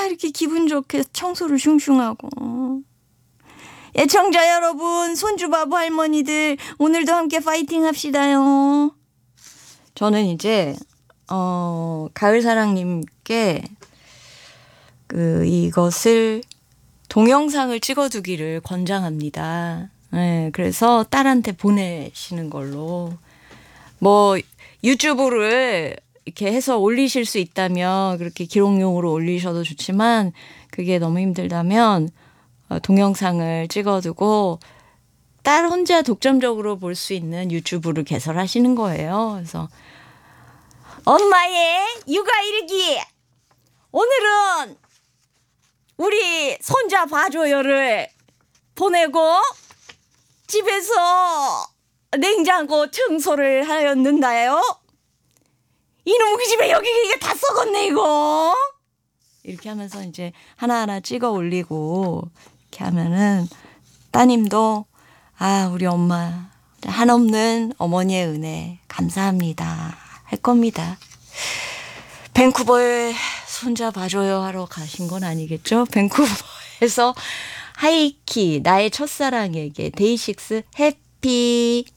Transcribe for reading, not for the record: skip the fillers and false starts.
이렇게 기분 좋게 청소를 슝슝하고. 애청자 여러분, 손주바보 할머니들, 오늘도 함께 파이팅 합시다요. 저는 이제 가을사랑님께 이것을 동영상을 찍어두기를 권장합니다. 네, 그래서 딸한테 보내시는 걸로. 뭐 유튜브를 이렇게 해서 올리실 수 있다면 그렇게 기록용으로 올리셔도 좋지만 그게 너무 힘들다면 동영상을 찍어두고 딸 혼자 독점적으로 볼 수 있는 유튜브를 개설하시는 거예요. 그래서 엄마의 육아일기, 오늘은 우리 손자 봐줘요를 보내고 집에서 냉장고 청소를 하였는데요. 이놈 그 집에 여기 이게 다 썩었네 이거. 이렇게 하면서 이제 하나하나 찍어 올리고 이렇게 하면은 따님도 우리 엄마 한없는 어머니의 은혜 감사합니다 할 겁니다. 밴쿠버에 손자 봐줘요 하러 가신 건 아니겠죠? 밴쿠버에서 하이키 나의 첫사랑에게 데이식스 해피